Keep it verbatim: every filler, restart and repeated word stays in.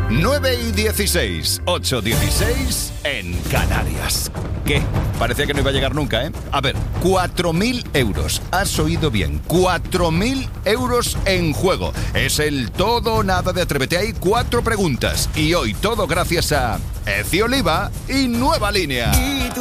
nueve y dieciséis, ocho dieciséis en Canarias. ¿Qué? Parecía que no iba a llegar nunca, ¿eh? A ver, cuatro mil euros. Has oído bien, cuatro mil euros en juego. Es el todo o nada de Atrévete. Hay cuatro preguntas. Y hoy todo gracias a Eci Oliva y Nueva Línea.